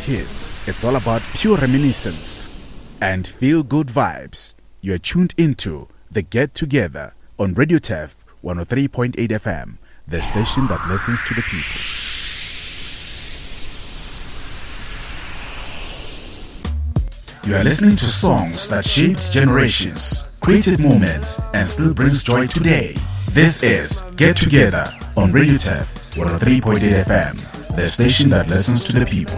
hits. It's all about pure reminiscence and feel-good vibes. You are tuned into The Get Together on Radio TEF 103.8 FM, the station that listens to the people. You are listening to songs that shaped generations, created moments, and still brings joy today. This is Get Together on Radio TEF 103.8 FM, the station that listens to the people.